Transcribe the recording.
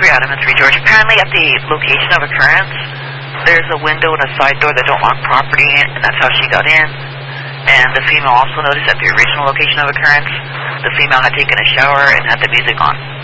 3 Adam and 3 George. Apparently at the location of occurrence, there's a window and a side door that don't lock property, and that's how she got in. And the female also noticed at the original location of occurrence, the female had taken a shower and had the music on.